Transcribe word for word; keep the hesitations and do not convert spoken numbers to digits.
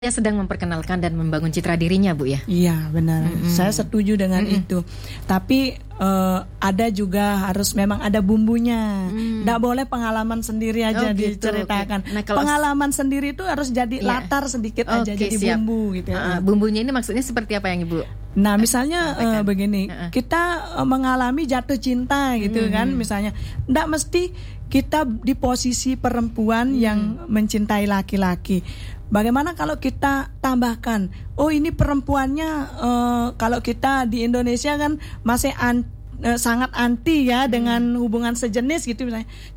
Dia sedang memperkenalkan dan membangun citra dirinya, Bu, ya? Iya, benar. Mm-hmm. Saya setuju dengan mm-hmm. itu. Tapi uh, ada juga harus memang ada bumbunya. Mm. Nggak boleh pengalaman sendiri aja oh, gitu. diceritakan. Okay. Nah, kalau pengalaman sendiri itu harus jadi yeah. latar sedikit okay, aja, jadi siap. bumbu gitu. Uh, bumbunya ini maksudnya seperti apa yang Ibu? Nah, misalnya uh, begini, uh-uh. kita uh, mengalami jatuh cinta gitu mm-hmm. kan, misalnya. Nggak mesti kita di posisi perempuan mm-hmm. yang mencintai laki-laki. Bagaimana kalau kita tambahkan, oh ini perempuannya, uh, kalau kita di Indonesia kan masih an, uh, sangat anti ya dengan hubungan sejenis gitu misalnya.